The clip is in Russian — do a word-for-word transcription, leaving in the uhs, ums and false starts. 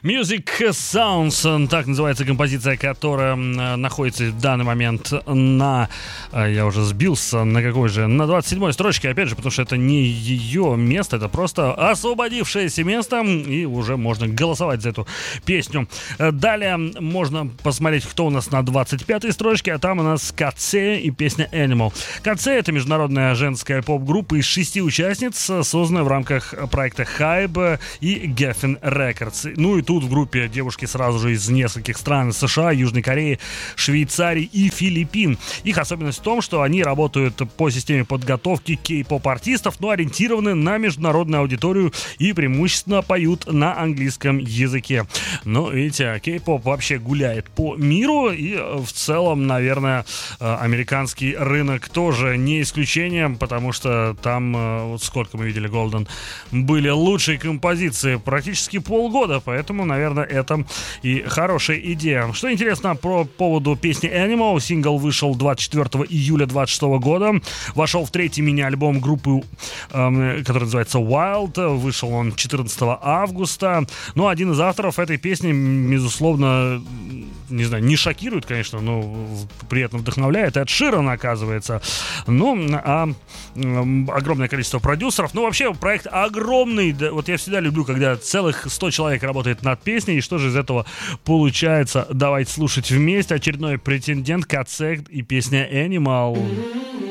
Music Sounds, так называется композиция, которая находится в данный момент на, я уже сбился, на какой же, на двадцать седьмой строчке, опять же, потому что это не ее место, это просто освободившееся место, и уже можно голосовать за эту песню. Далее можно посмотреть, кто у нас на двадцать пятой строчке, а там у нас Katse и песня Animal. Katse — это международная женская поп-группа из шести участниц, созданная в рамках проекта Hybe и Geffen Records. Ну и тут в группе девушки сразу же из нескольких стран: США, Южной Кореи, Швейцарии и Филиппин. Их особенность в том, что они работают по системе подготовки кей-поп артистов, но ориентированы на международную аудиторию и преимущественно поют на английском языке. Но видите, кей-поп вообще гуляет по миру, и в целом, наверное, американский рынок тоже не исключение, потому что там, вот сколько мы видели Golden, были лучшие композиции практически полгода, поэтому, наверное, это и хорошая идея. Что интересно по поводу песни Animal: сингл вышел двадцать четвёртого июля двадцать шестого года, вошел в третий мини-альбом группы, эм, который называется Wild, вышел он четырнадцатого августа. Но один из авторов этой песни, безусловно, не знаю, не шокирует, конечно, но приятно вдохновляет. Эд Ширан, оказывается. Ну, а м, огромное количество продюсеров. Ну, вообще, проект огромный. Да, вот я всегда люблю, когда целых сто человек работает над песней. И что же из этого получается? Давайте слушать вместе. Очередной претендент Katse и песня Animal.